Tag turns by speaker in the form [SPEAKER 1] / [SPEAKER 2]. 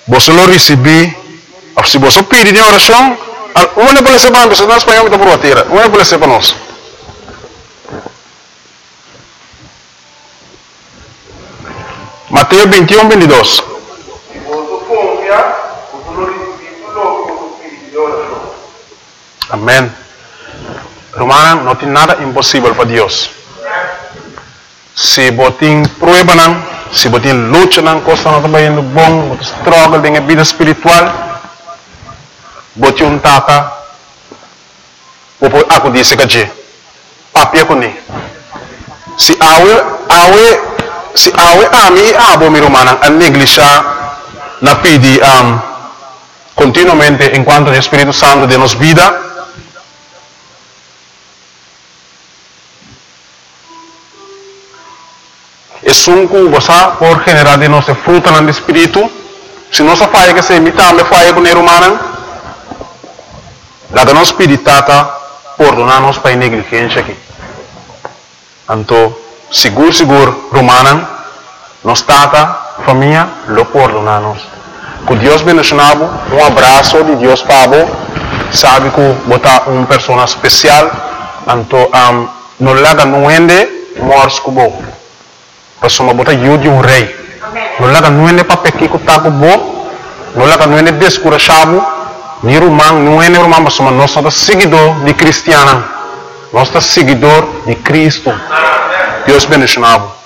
[SPEAKER 1] Você lo recebi, se você pede de oração, uma pode ser para nós, nós espanhol está por a terra, uma pode ser para nós. Mateus 21, 22. Amém. Romana, não tem nada impossível para Deus. Se você tem prueba, se você tem luta, costa não está indo bom, você struggle com a vida espiritual, você um taca, aku disse que papi com ele. Se awe mi romana a negligenciar na pedi continuamente enquanto o Espírito Santo de nos vida. E sunku gosa por generar de nossa fruta no espírito. Se nossa faia que se imita me faia com o humano, lá da nossa espiritata por donar nos para negligência aqui. Então, seguro romana, nos tata família lo por donar nos. Que Deus bendicionado, abraço de Deus para sabe que botar pessoa especial, então não laga não ende mors kubo. Pasuma bota yudi um rei. Não laga não ende para pequi que tá kubo, não laga não ende descurachado, ni romano não ende romano pasuma nós somos seguidor de cristiana, nós somos seguidor de Cristo. Deus bendicionado.